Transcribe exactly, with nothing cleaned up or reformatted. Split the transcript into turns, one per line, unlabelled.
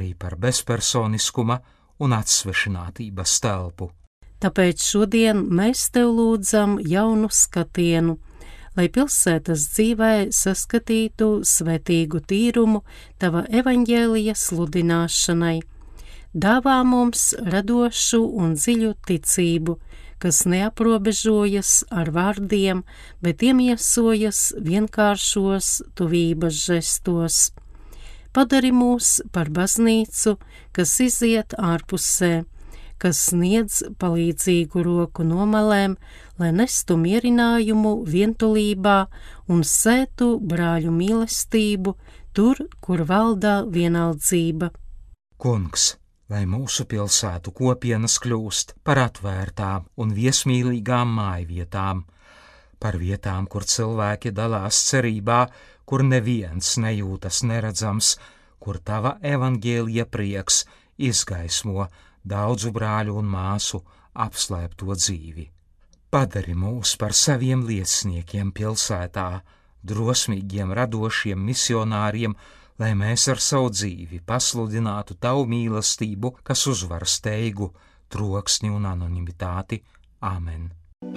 arī par bezpersoniskuma un atsvešinātības telpu.
Tāpēc šodien mēs tev lūdzam jaunu skatienu, lai pilsētas dzīvē saskatītu svētīgu tīrumu tava evaņģēlija sludināšanai. Dāvā mums radošu un dziļu ticību, kas neaprobežojas ar vārdiem, bet iemiesojas vienkāršos tuvības žestos. Padari mūs par baznīcu, kas iziet ārpusē, kas sniedz palīdzīgu roku nomalēm, lai nestu mierinājumu vientulībā un sētu brāļu mīlestību tur, kur valdā vienaldzība.
Kungs, lai mūsu pilsētu kopienas kļūst par atvērtām un viesmīlīgām mājvietām, par vietām, kur cilvēki dalās cerībā, kur neviens nejūtas neredzams, kur tava evaņģēlija prieks izgaismo daudzu brāļu un māsu apslēpto dzīvi. Padari mūs par saviem lieciniekiem pilsētā, drosmīgiem radošiem misionāriem, lai mēs ar savu dzīvi pasludinātu tavu mīlestību, kas uzvar steigu, troksni un anonimitāti. Āmen.